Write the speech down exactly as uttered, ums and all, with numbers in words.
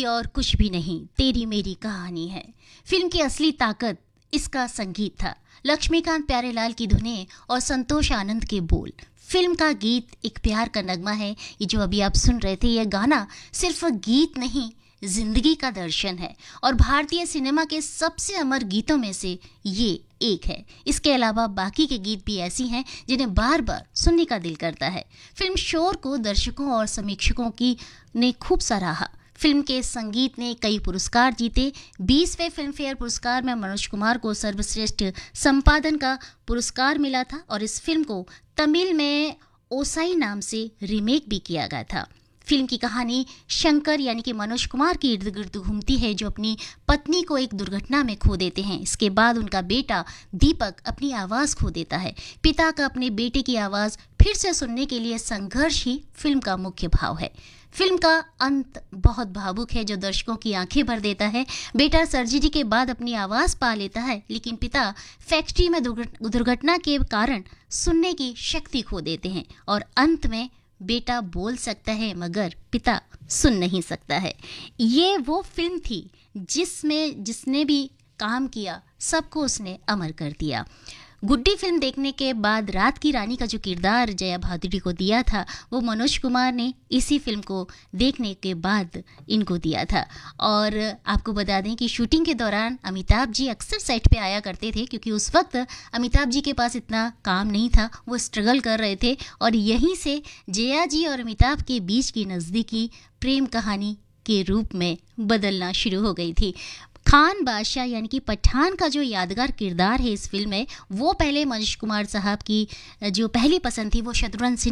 कोई और कुछ भी नहीं, तेरी मेरी कहानी है। फिल्म की असली ताकत इसका संगीत था। लक्ष्मीकांत प्यारेलाल की धुनें और संतोष आनंद के बोल। फिल्म का गीत एक प्यार का नगमा है। ये जो अभी आप सुन रहे थे, यह गाना सिर्फ गीत नहीं, जिंदगी का दर्शन है और भारतीय सिनेमा के सबसे अमर गीतों में से ये एक है। इसके अलावा बाकी के गीत भी ऐसी हैं जिन्हें बार बार सुनने का दिल करता है। फिल्म शोर को दर्शकों और समीक्षकों की ने खूब सराहा। फिल्म के संगीत ने कई पुरस्कार जीते। बीसवें फिल्म फेयर पुरस्कार में मनोज कुमार को सर्वश्रेष्ठ संपादन का पुरस्कार मिला था और इस फिल्म को तमिल में ओसाई नाम से रीमेक भी किया गया था। फिल्म की कहानी शंकर यानी कि मनोज कुमार के इर्द गिर्द घूमती है, जो अपनी पत्नी को एक दुर्घटना में खो देते हैं। इसके बाद उनका बेटा दीपक अपनी आवाज़ खो देता है। पिता का अपने बेटे की आवाज़ फिर से सुनने के लिए संघर्ष ही फिल्म का मुख्य भाव है। फिल्म का अंत बहुत भावुक है, जो दर्शकों की आंखें भर देता है। बेटा सर्जरी के बाद अपनी आवाज़ पा लेता है, लेकिन पिता फैक्ट्री में दुर्घटना के कारण सुनने की शक्ति खो देते हैं और अंत में बेटा बोल सकता है मगर पिता सुन नहीं सकता है। ये वो फिल्म थी जिसमें जिसने भी काम किया सबको उसने अमर कर दिया। गुड्डी फिल्म देखने के बाद रात की रानी का जो किरदार जया भादुड़ी को दिया था, वो मनोज कुमार ने इसी फिल्म को देखने के बाद इनको दिया था। और आपको बता दें कि शूटिंग के दौरान अमिताभ जी अक्सर सेट पे आया करते थे, क्योंकि उस वक्त अमिताभ जी के पास इतना काम नहीं था, वो स्ट्रगल कर रहे थे और यहीं से जया जी और अमिताभ के बीच की नज़दीकी प्रेम कहानी के रूप में बदलना शुरू हो गई थी। खान बादशाह यानी कि पठान का जो यादगार किरदार है इस फिल्म में, वो पहले मनोज कुमार साहब की जो पहली पसंद थी वो शत्रुघ्न सिन्हा